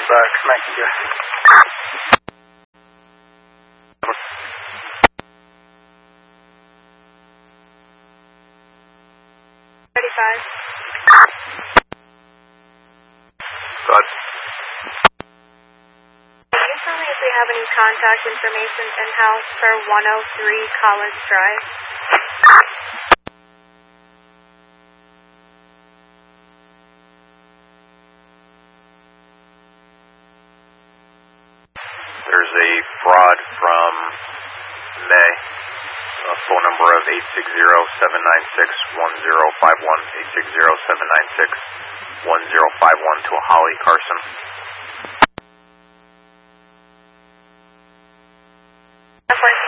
was connecting you. 35. Good. Can you tell me if we have any contact information in-house for 103 College Drive? There's a fraud from May. Phone number of 860-796-1051, 860-796-1051 to Holly Carson. F1